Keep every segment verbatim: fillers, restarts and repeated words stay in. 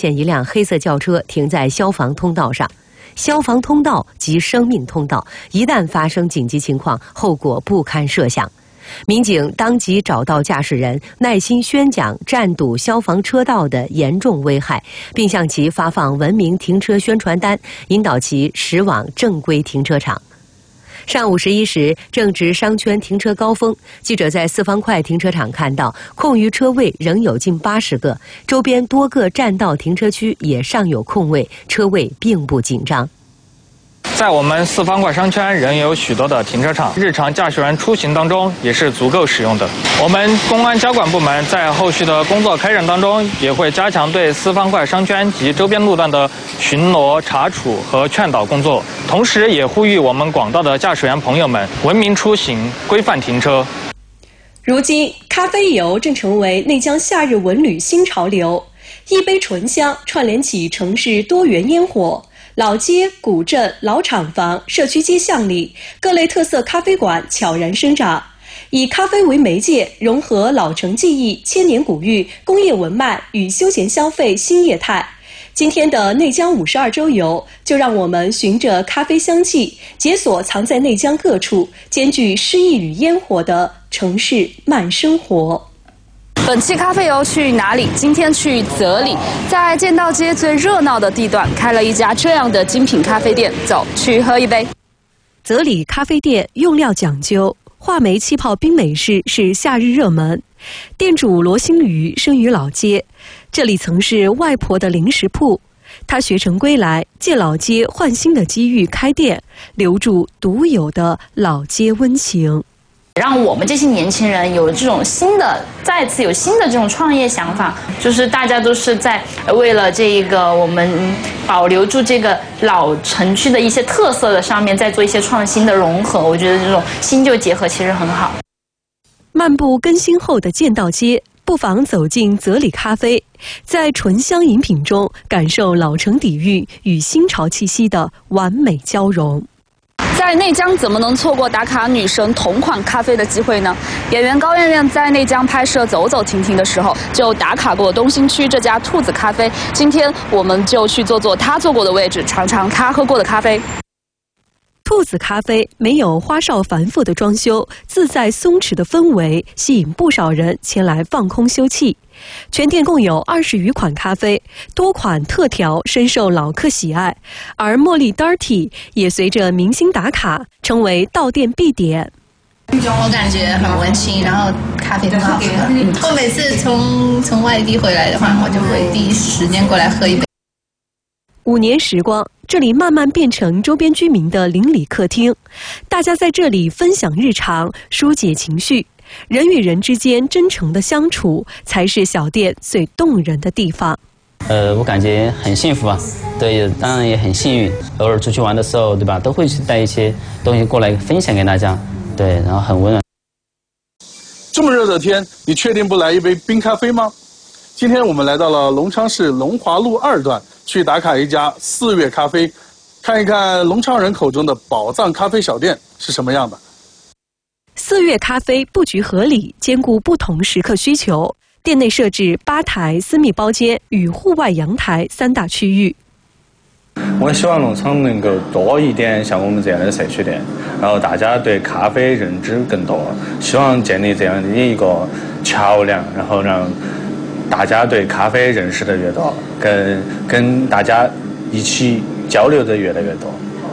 现一辆黑色轿车停在消防通道上。消防通道即生命通道，一旦发生紧急情况，后果不堪设想。民警当即找到驾驶人，耐心宣讲占堵消防车道的严重危害，并向其发放文明停车宣传单，引导其驶往正规停车场。上午十一时，正值商圈停车高峰，记者在四方块停车场看到，空余车位仍有近八十个，周边多个占道停车区也尚有空位，车位并不紧张。 在我们四方块商圈仍有许多的停车场，日常驾驶员出行当中也是足够使用的。我们公安交管部门在后续的工作开展当中，也会加强对四方块商圈及周边路段的巡逻、查处和劝导工作，同时也呼吁我们广大的驾驶员朋友们文明出行、规范停车。 如今，咖啡游正成为内江夏日文旅新潮流，一杯醇香串联起城市多元烟火。老街、古镇、老厂房、社区街巷里，各类特色咖啡馆悄然生长，以咖啡为媒介，融合老城技艺、千年古韵、工业文脉与休闲消费新业态。今天的内江五十二周游，就让我们循着咖啡香气，解锁藏在内江各处兼具诗意与烟火的城市慢生活。 本期咖啡游去哪里？今天去泽里，在剑道街最热闹的地段开了一家这样的精品咖啡店，走去喝一杯。 泽里咖啡店用料讲究，话梅气泡冰美式是夏日热门。店主罗星宇生于老街，这里曾是外婆的零食铺。他学成归来，借老街换新的机遇开店，留住独有的老街温情。 让我们这些年轻人有这种新的，再次有新的这种创业想法，就是大家都是在为了这个我们保留住这个老城区的一些特色的上面，在做一些创新的融合。我觉得这种新旧结合其实很好。 漫步更新后的剑道街，不妨走进泽里咖啡，在醇香饮品中感受老城底蕴与新潮气息的完美交融。 在内江怎么能错过打卡女神同款咖啡的机会呢？演员高圆圆在内江拍摄《走走停停》的时候，就打卡过东兴区这家兔子咖啡。今天我们就去坐坐她坐过的位置，尝尝她喝过的咖啡。 兔子咖啡没有花哨繁复的装修，自在松弛的氛围吸引不少人前来放空休憩。全店共有二十余款咖啡，多款特调深受老客喜爱，而茉莉 Dirty 也随着明星打卡，成为到店必点。 我感觉很温馨，然后咖啡很好喝。我每次从从外地回来的话，我就会第一时间过来喝一杯。 五年时光，这里慢慢变成周边居民的邻里客厅，大家在这里分享日常，疏解情绪。人与人之间真诚的相处，才是小店最动人的地方。 呃，我感觉很幸福啊，对，当然也很幸运。偶尔出去玩的时候，对吧，都会去带一些东西过来分享给大家，对，然后很温暖。 这么热的天，你确定不来一杯冰咖啡吗？今天我们来到了隆昌市龙华路二段，去打卡一家四月咖啡，看一看隆昌人口中的宝藏咖啡小店是什么样的。 四月咖啡布局合理，兼顾不同食客需求。店内设置吧台、私密包间与户外阳台三大区域。 我希望隆昌能够多一点像我们这样的社区店，然后大家对咖啡认知更多，希望建立这样的一个桥梁，然后让大家对咖啡认识的越多，跟跟大家一起交流的越来越多。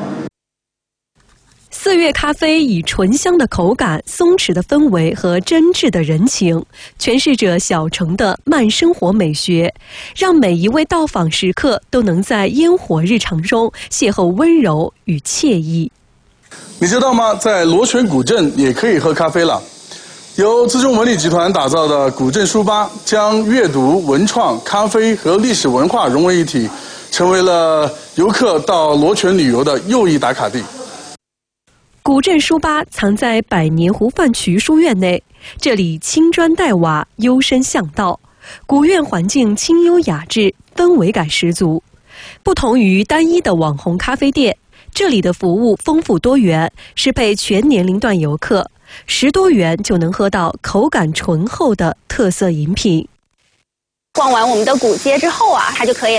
四月咖啡以醇香的口感、松弛的氛围和真挚的人情，诠释着小城的慢生活美学，让每一位到访食客都能在烟火日常中邂逅温柔与惬意。 你知道吗？在罗泉古镇也可以喝咖啡了。由资中文旅集团打造的古镇书吧，将阅读、文创、咖啡和历史文化融为一体，成为了游客到罗泉旅游的又一打卡地。 古镇书吧藏在百年湖饭渠书院内，这里青砖黛瓦，幽深巷道，古院环境清幽雅致，氛围感十足。不同于单一的网红咖啡店，这里的服务丰富多元，适配全年龄段游客，十多元就能喝到口感醇厚的特色饮品。 逛完我们的古街之后啊，它就可以